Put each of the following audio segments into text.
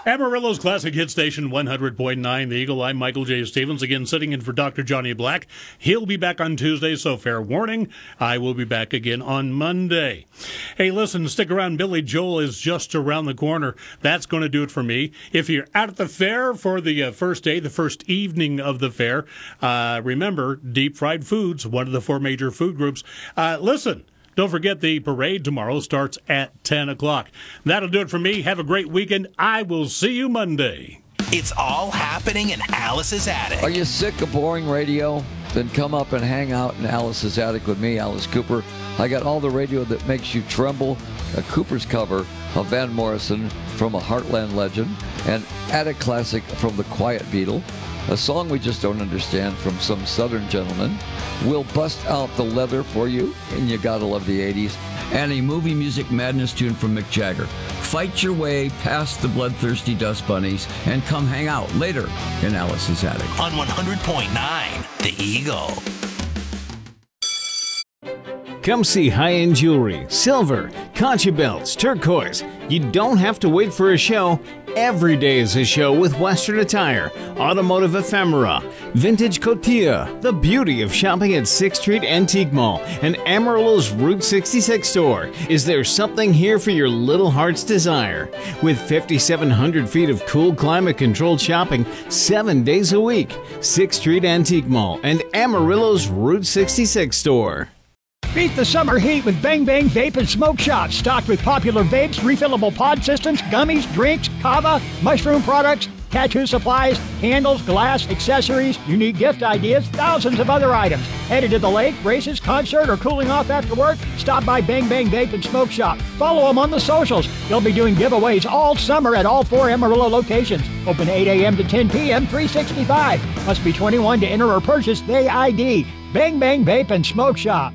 Amarillo's Classic Hit Station 100.9, The Eagle. I'm Michael J. Stevens, again sitting in for Dr. Johnny Black. He'll be back on Tuesday, so fair warning, I will be back again on Monday. Hey, listen, stick around. Billy Joel is just around the corner. That's going to do it for me. If you're out at the fair for the first day, the first evening of the fair, remember, deep fried foods, one of the four major food groups. Listen. Don't forget the parade tomorrow starts at 10 o'clock. That'll do it for me. Have a great weekend. I will see you Monday. It's all happening in Alice's Attic. Are you sick of boring radio? Then come up and hang out in Alice's Attic with me, Alice Cooper. I got all the radio that makes you tremble, a Cooper's cover of Van Morrison from a Heartland legend, an Attic classic from the Quiet Beatle, a song we just don't understand from some Southern gentleman. We'll bust out the leather for you, and you gotta love the 80s. And a movie music madness tune from Mick Jagger. Fight your way past the bloodthirsty Dust Bunnies and come hang out later in Alice's Attic. On 100.9, The Eagle. Come see high-end jewelry, silver, concha belts, turquoise. You don't have to wait for a show. Every day is a show with Western attire, automotive ephemera, vintage cotilla, the beauty of shopping at 6th Street Antique Mall and Amarillo's Route 66 store. Is there something here for your little heart's desire? With 5,700 feet of cool climate-controlled shopping 7 days a week, 6th Street Antique Mall and Amarillo's Route 66 store. Beat the summer heat with Bang Bang Vape and Smoke Shop, stocked with popular vapes, refillable pod systems, gummies, drinks, kava, mushroom products, tattoo supplies, candles, glass, accessories, unique gift ideas, thousands of other items. Headed to the lake, races, concert, or cooling off after work? Stop by Bang Bang Vape and Smoke Shop. Follow them on the socials. They'll be doing giveaways all summer at all 4 Amarillo locations. Open 8 a.m. to 10 p.m., 365. Must be 21 to enter or purchase the ID. Bang Bang Vape and Smoke Shop.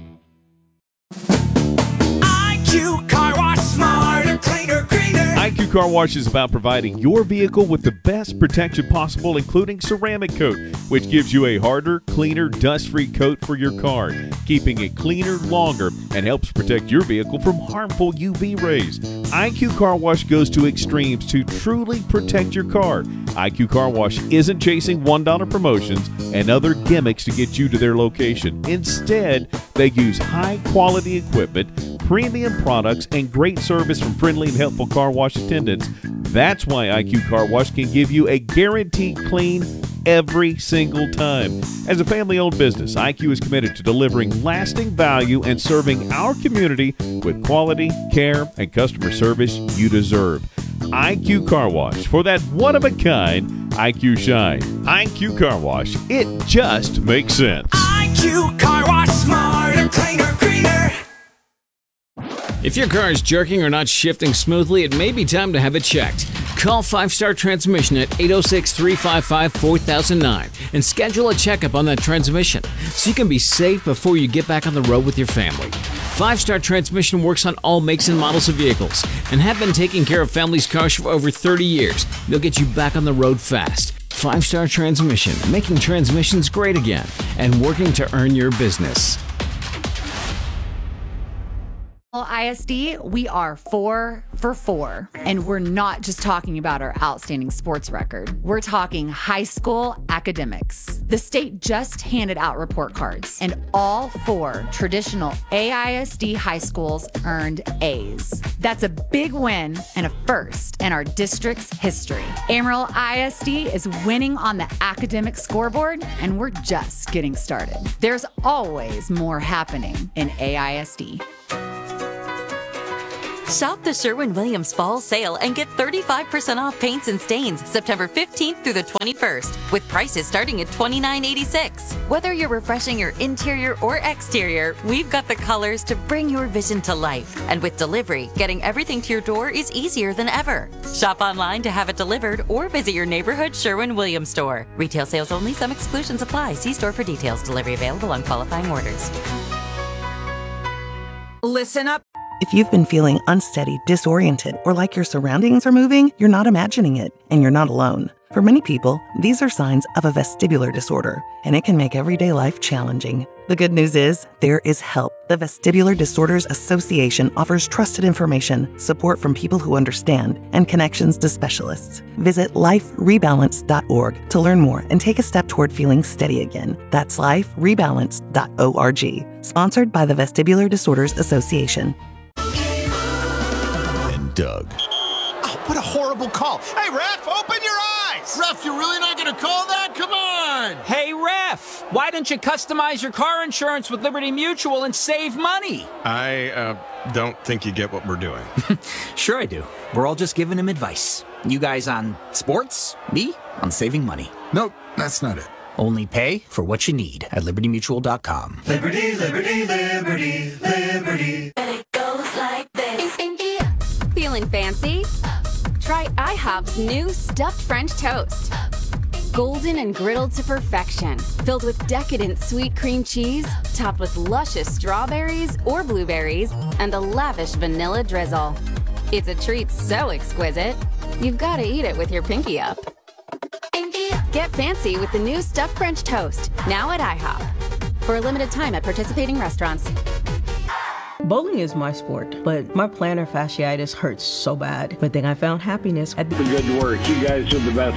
IQ Car Wash, smarter, cleaner, greener. IQ Car Wash is about providing your vehicle with the best protection possible, including ceramic coat, which gives you a harder, cleaner, dust-free coat for your car, keeping it cleaner longer and helps protect your vehicle from harmful UV rays. IQ Car Wash goes to extremes to truly protect your car. IQ Car Wash isn't chasing $1 promotions and other gimmicks to get you to their location. Instead, they use high-quality equipment, premium products, and great service from friendly and helpful car wash attendants. That's why IQ Car Wash can give you a guaranteed clean every single time. As a family-owned business, IQ is committed to delivering lasting value and serving our community with quality, care, and customer service you deserve. IQ Car Wash, for that one-of-a-kind IQ shine. IQ Car Wash, it just makes sense. IQ Car Wash, smarter, cleaner, greener. If your car is jerking or not shifting smoothly, it may be time to have it checked. Call 5-Star Transmission at 806-355-4009 and schedule a checkup on that transmission so you can be safe before you get back on the road with your family. 5-Star Transmission works on all makes and models of vehicles and have been taking care of families' cars for over 30 years. They'll get you back on the road fast. 5-Star Transmission, making transmissions great again and working to earn your business. ISD, we are 4 for 4. And we're not just talking about our outstanding sports record. We're talking high school academics. The state just handed out report cards, and all 4 traditional AISD high schools earned A's. That's a big win and a first in our district's history. Amarillo ISD is winning on the academic scoreboard, and we're just getting started. There's always more happening in AISD. Shop the Sherwin-Williams Fall Sale and get 35% off paints and stains September 15th through the 21st, with prices starting at $29.86. Whether you're refreshing your interior or exterior, we've got the colors to bring your vision to life. And with delivery, getting everything to your door is easier than ever. Shop online to have it delivered or visit your neighborhood Sherwin-Williams store. Retail sales only. Some exclusions apply. See store for details. Delivery available on qualifying orders. Listen up. If you've been feeling unsteady, disoriented, or like your surroundings are moving, you're not imagining it, and you're not alone. For many people, these are signs of a vestibular disorder, and it can make everyday life challenging. The good news is, there is help. The Vestibular Disorders Association offers trusted information, support from people who understand, and connections to specialists. Visit liferebalance.org to learn more and take a step toward feeling steady again. That's liferebalance.org. Sponsored by the Vestibular Disorders Association. And Doug. Oh, what a horrible call. Hey, ref, open your eyes! Ref, you're really not going to call that? Come on! Hey, ref, why don't you customize your car insurance with Liberty Mutual and save money? I don't think you get what we're doing. Sure I do. We're all just giving him advice. You guys on sports, me on saving money. Nope, that's not it. Only pay for what you need at libertymutual.com. Liberty, liberty, liberty, liberty. And it goes like this. Feeling fancy? Try IHOP's new stuffed French toast. Golden and griddled to perfection, filled with decadent sweet cream cheese, topped with luscious strawberries or blueberries, and a lavish vanilla drizzle. It's a treat so exquisite, you've got to eat it with your pinky up. Get fancy with the new stuffed French toast, now at IHOP. For a limited time at participating restaurants. Bowling is my sport, but my plantar fasciitis hurts so bad. But then I found happiness. Good work. You guys are the best.